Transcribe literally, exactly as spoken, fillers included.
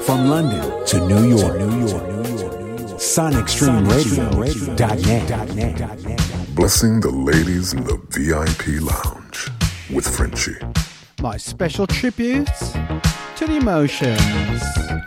From London to New York, New York, New York. Sonic Stream Radio dot net. Blessing the ladies in the V I P lounge with Frenchie. My special tributes to the emotions.